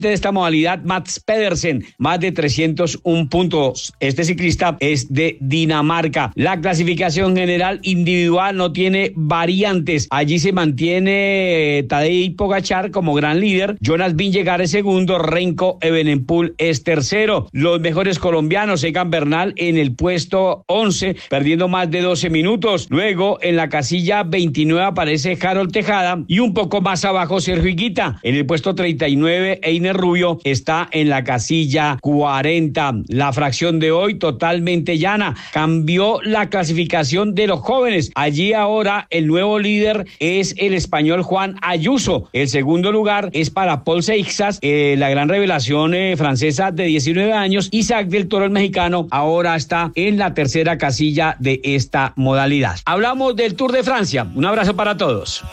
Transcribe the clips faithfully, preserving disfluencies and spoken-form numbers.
de esta modalidad, Mats Pedersen, más de trescientos uno puntos. Este ciclista es de Dinamarca. La clasificación general individual no tiene variantes. Allí se mantiene eh, Tadej Pogačar como gran líder, Jonas Vingegaard es segundo, Remco Evenepoel es tercero. Los mejores colombianos, Egan Bernal en el puesto once, perdiendo más de doce minutos. Luego, en la casilla veintinueve aparece Harold Tejada y un poco más abajo Sergio Higuita. En el puesto treinta y nueve, Einer Rubio está en la casilla cuarenta. La fracción de hoy totalmente llana. Cambió la clasificación de los jóvenes. Allí ahora el nuevo líder es el español Juan Ayuso. El segundo lugar es para Paul Seixas, eh, la gran revelación eh, francesa de diecinueve años. Isaac del Toro, el mexicano, ahora está en la tercera casilla de esta modalidad. Hablamos del Tour de Francia. Un abrazo para todos.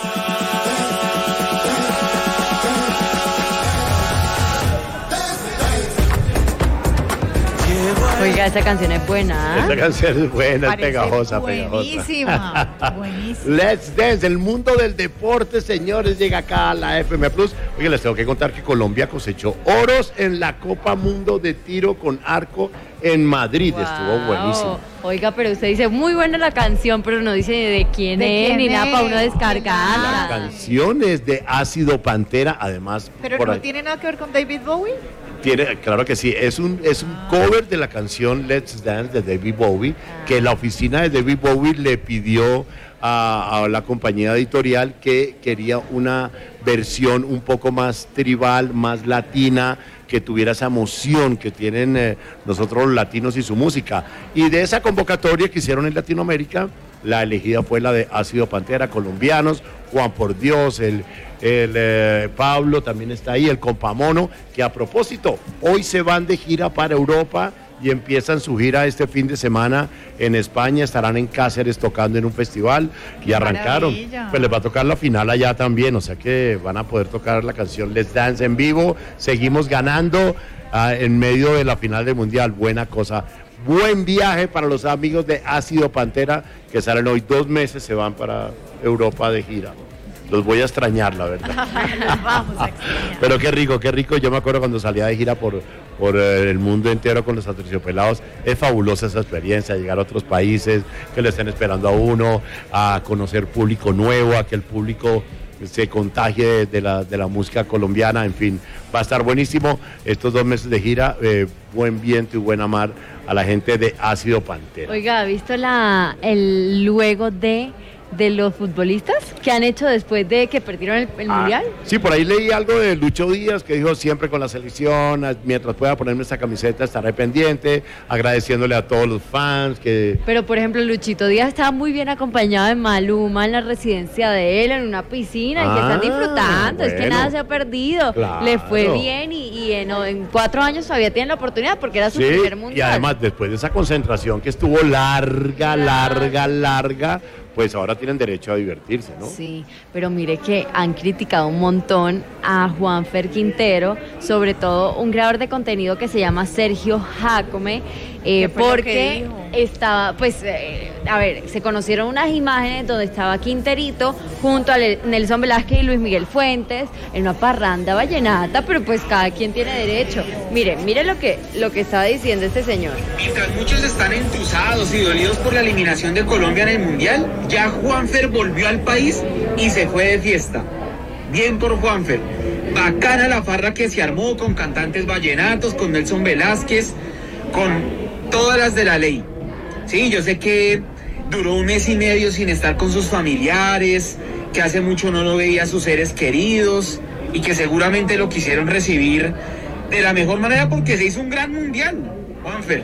Oiga, esta canción es buena. Esta canción es buena, es pegajosa, buenísima, pegajosa. buenísima. Let's Dance, el mundo del deporte, señores, llega acá a la F M Plus. Oye, les tengo que contar que Colombia cosechó oros en la Copa Mundo de Tiro con Arco en Madrid. Wow. Estuvo buenísimo. Oiga, pero usted dice muy buena la canción, pero no dice de quién ¿De es, quién ni es? nada para uno descargarla. La canción es de Ácido Pantera, además. Pero por no ahí. tiene nada que ver con David Bowie. Tiene, claro que sí, es un, es un cover de la canción Let's Dance de David Bowie, que la oficina de David Bowie le pidió a, a la compañía editorial que quería una versión un poco más tribal, más latina, que tuviera esa emoción que tienen eh, nosotros los latinos y su música. Y de esa convocatoria que hicieron en Latinoamérica, la elegida fue la de Ácido Pantera, colombianos, Juan por Dios, el... El eh, Pablo también está ahí, el Compamono, que a propósito, hoy se van de gira para Europa y empiezan su gira este fin de semana en España, estarán en Cáceres tocando en un festival y arrancaron. Maravilla. Pues les va a tocar la final allá también, o sea que van a poder tocar la canción Let's Dance en vivo, seguimos ganando uh, en medio de la final del Mundial, buena cosa. Buen viaje para los amigos de Ácido Pantera, que salen hoy dos meses, se van para Europa de gira. Los voy a extrañar, la verdad. Los vamos a extrañar. Pero qué rico, qué rico. Yo me acuerdo cuando salía de gira por, por el mundo entero con los Aterciopelados. Es fabulosa esa experiencia, llegar a otros países que le estén esperando a uno, a conocer público nuevo, a que el público se contagie de, de, la, de la música colombiana. En fin, va a estar buenísimo estos dos meses de gira. Eh, buen viento y buena mar a la gente de Ácido Pantera. Oiga, ¿ha visto la, el luego de... de los futbolistas que han hecho después de que perdieron el, el ah, Mundial? Sí, por ahí leí algo de Lucho Díaz que dijo siempre con la selección, mientras pueda ponerme esta camiseta estaré pendiente, agradeciéndole a todos los fans que... Pero por ejemplo Luchito Díaz estaba muy bien acompañado de Maluma en la residencia de él, en una piscina, ah, y que están disfrutando, bueno. Es que nada se ha perdido, claro. Le fue bien y, y en, en cuatro años todavía tienen la oportunidad porque era su sí, primer Mundial. Y además después de esa concentración que estuvo larga, larga, larga, pues ahora tienen derecho a divertirse, ¿no? Sí, pero mire que han criticado un montón a Juanfer Quintero, sobre todo un creador de contenido que se llama Sergio Jacome, eh, porque estaba, pues, eh, a ver, se conocieron unas imágenes donde estaba Quinterito junto a Nelson Velázquez y Luis Miguel Fuentes en una parranda vallenata, pero pues cada quien tiene derecho. Mire, mire lo que, lo que estaba diciendo este señor. Mientras muchos están entusados y dolidos por la eliminación de Colombia en el Mundial, ya Juanfer volvió al país y se fue de fiesta. Bien por Juanfer. Bacana la farra que se armó con cantantes vallenatos, con Nelson Velázquez, con todas las de la ley. Sí, yo sé que duró un mes y medio sin estar con sus familiares, que hace mucho no lo veía a sus seres queridos y que seguramente lo quisieron recibir de la mejor manera porque se hizo un gran mundial, Juanfer.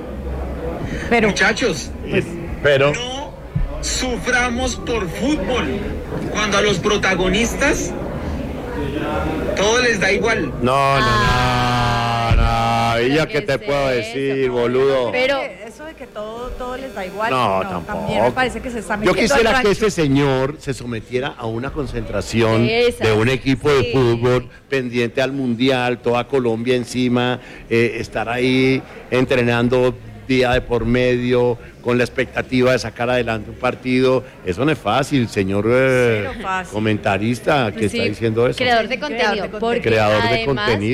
Pero, muchachos, pues, pero... no suframos por fútbol cuando a los protagonistas todo les da igual. No, no, no, no. ¿Y yo qué te puedo decir, boludo? Pero eso de que todo, todo les da igual. No, no tampoco. También me parece que se está metiendo. Yo quisiera al que rancho. este señor se sometiera a una concentración Esa, de un equipo sí. de fútbol pendiente al mundial, toda Colombia encima, eh, estar ahí entrenando día de por medio, con la expectativa de sacar adelante un partido. Eso no es fácil, señor eh, Cero fácil. comentarista que Sí, está diciendo eso. Creador de contenido. Creador de porque Creador de además, contenido.